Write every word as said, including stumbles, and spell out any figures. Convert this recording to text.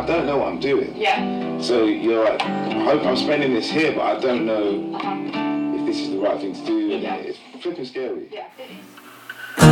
I don't know what I'm doing. Yeah. So you're like, I hope I'm spending this here, but I don't know Uh-huh. if this is the right thing to do. And Yeah. it's flipping scary. Yeah, it is.